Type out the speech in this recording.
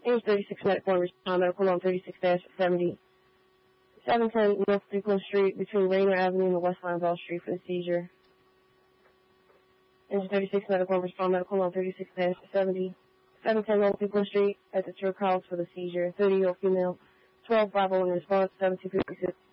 Age 36 medical medical on 36-70. 710 North Dukeland Street between Rainer Avenue and the West line of Bell Street for the seizure. Age 36 medical medical on 36-70. 710 North Dukeland Street at the Church House for the seizure. 30-year-old female. 12 5 in response. 7256.